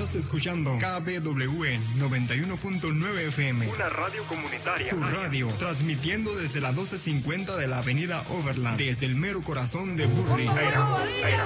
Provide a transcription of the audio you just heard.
Estás escuchando KBWN 91.9 FM. Una radio comunitaria. Tu radio, transmitiendo desde la 1250 de la avenida Overland, desde el mero corazón de Burley.